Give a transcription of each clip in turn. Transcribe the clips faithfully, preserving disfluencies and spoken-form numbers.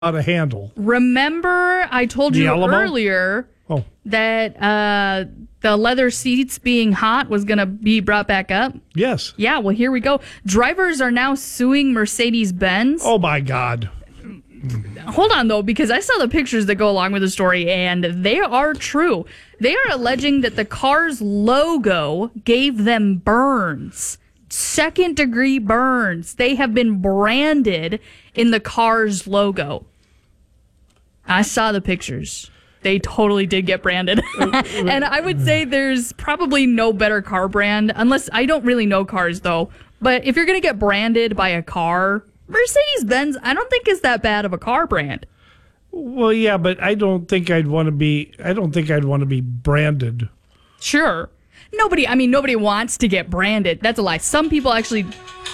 out of handle. Remember, I told The you Alamo? earlier Oh. that uh, the leather seats being hot was going to be brought back up? Yes. Yeah, well, here we go. Drivers are now suing Mercedes-Benz. Oh, my God. Hold on, though, because I saw the pictures that go along with the story, and they are true. They are alleging that the car's logo gave them burns. Second-degree burns. They have been branded in the car's logo. I saw the pictures. They totally did get branded. And I would say there's probably no better car brand, unless I don't really know cars, though. But if you're going to get branded by a car, Mercedes-Benz, I don't think is that bad of a car brand. Well, yeah, but I don't think I'd want to be, I don't think I'd want to be branded. Sure. Nobody, I mean, nobody wants to get branded. That's a lie. Some people actually...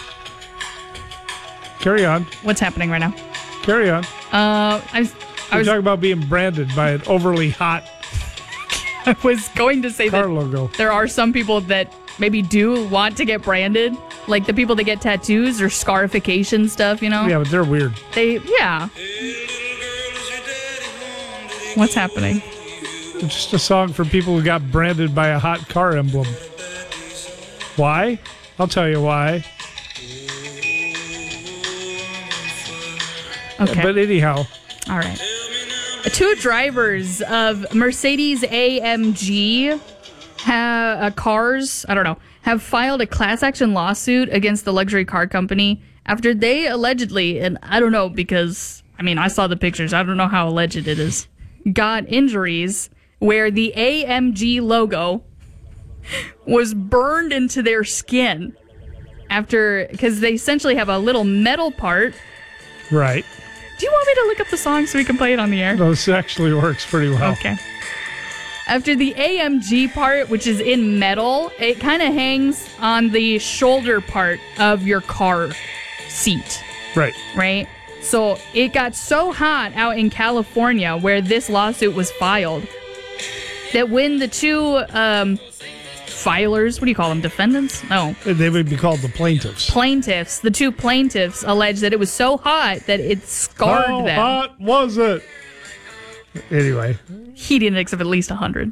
Carry on. What's happening right now? Carry on. Uh, I was... I We're was, talking about being branded by an overly hot I was going to say car that logo. there are some people that maybe do want to get branded, like the people that get tattoos or scarification stuff, you know? Yeah, but they're weird. They, yeah. What's happening? It's just a song for people who got branded by a hot car emblem. Why? I'll tell you why. Okay. But anyhow. All right. Two drivers of Mercedes A M G ha- uh, cars, I don't know, have filed a class action lawsuit against the luxury car company after they allegedly, and I don't know because, I mean, I saw the pictures, I don't know how alleged it is, got injuries where the A M G logo was burned into their skin after, because they essentially have a little metal part. Right. Do you want me to look up the song so we can play it on the air? No, this actually works pretty well. Okay. After the A M G part, which is in metal, it kind of hangs on the shoulder part of your car seat, Right. right? So it got so hot out in California where this lawsuit was filed that when the two um, filers, what do you call them, defendants? No. They would be called the plaintiffs. Plaintiffs, the two plaintiffs alleged that it was so hot that it scarred How them. hot was it? Anyway. Heat index of at least one hundred.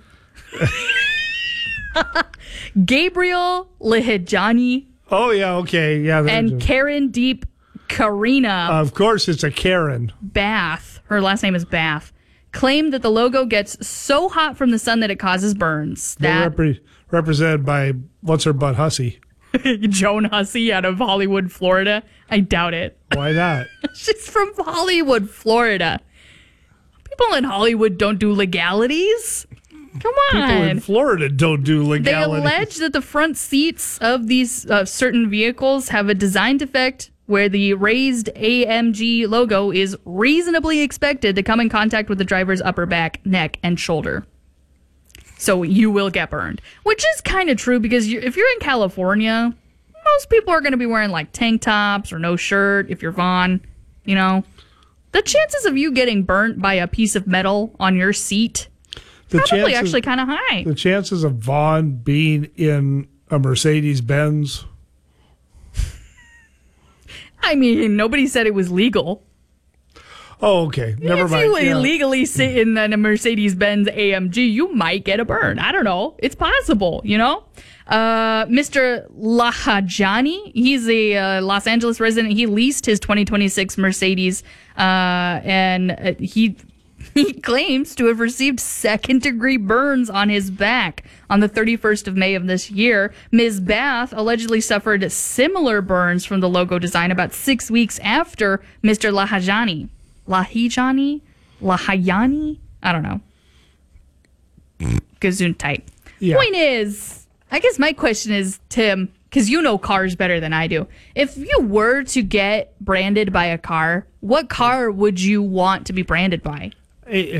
Gabriel Lehijani Oh, yeah, okay. Yeah. that and is- Karen Deep Karina Of course, it's a Karen. Bath, her last name is Bath, claimed that the logo gets so hot from the sun that it causes burns. They're That repre- represented by, what's her butt, Hussey. Joan Hussey out of Hollywood, Florida. I doubt it. Why not? She's from Hollywood, Florida. People in Hollywood don't do legalities. Come on. People in Florida don't do They legality. allege that the front seats of these uh, certain vehicles have a design defect where the raised A M G logo is reasonably expected to come in contact with the driver's upper back, neck, and shoulder. So you will get burned, which is kind of true because you, if you're in California, most people are going to be wearing like tank tops or no shirt if you're Vaughn, you know. The chances of you getting burnt by a piece of metal on your seat the probably chances, actually kind of high. The chances of Vaughn being in a Mercedes-Benz. I mean, nobody said it was legal. Oh, okay. Never if mind. you Yeah. illegally sit in a Mercedes-Benz A M G, you might get a burn. I don't know. It's possible, you know? Uh, Mister Lahajani, he's a uh, Los Angeles resident. He leased his twenty twenty-six Mercedes, uh, and uh, he he claims to have received second-degree burns on his back on the thirty-first of May of this year. Miz Bath allegedly suffered similar burns from the logo design about six weeks after Mister Lahajani. Lahijani? Lahayani? I don't know. Gazoon type. Yeah. Point is, I guess my question is, Tim, because you know cars better than I do. If you were to get branded by a car, what car would you want to be branded by? Eh,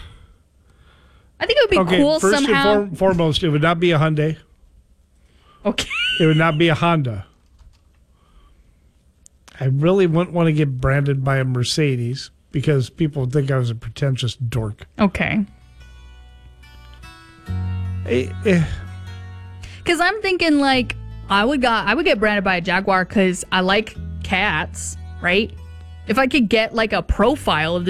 I think it would be okay, cool first somehow. and for- foremost, it would not be a Hyundai. Okay. It would not be a Honda. I really wouldn't want to get branded by a Mercedes because people would think I was a pretentious dork. Okay. Eh, eh. Because I'm thinking like I would got I would get branded by a Jaguar because I like cats, right? If I could get like a profile of